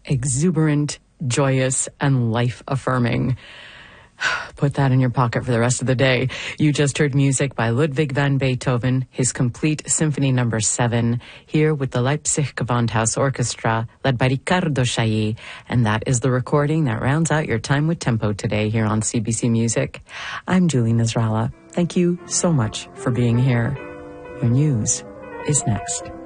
exuberant, joyous, and life-affirming. Put that in your pocket for the rest of the day. You just heard music by Ludwig van Beethoven, his complete Symphony No. 7, here with the Leipzig Gewandhaus Orchestra, led by Riccardo Chailly. And that is the recording that rounds out your time with Tempo today here on CBC Music. I'm Julie Nasrallah. Thank you so much for being here. Your news is next.